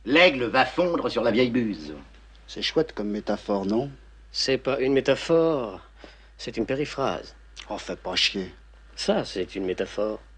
L'aigle va fondre sur la vieille buse. C'est chouette comme métaphore, non? C'est pas une métaphore, c'est une périphrase. Oh, fais pas chier. Ça, c'est une métaphore.